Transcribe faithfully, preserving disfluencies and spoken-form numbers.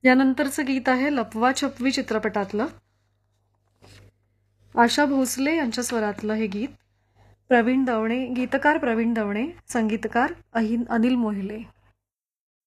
यानंतरचं गीत आहे लपवा छपवी चित्रपटातलं. आशा भोसले यांच्या स्वरातलं हे गीत. प्रवीण दवणे, गीतकार प्रवीण दवणे, संगीतकार अहिन अनिल मोहिले.